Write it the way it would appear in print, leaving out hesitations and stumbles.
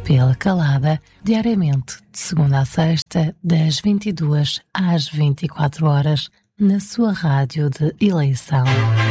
pela Calada, diariamente, de segunda a sexta, das 22 às 24 horas, na sua rádio de eleição.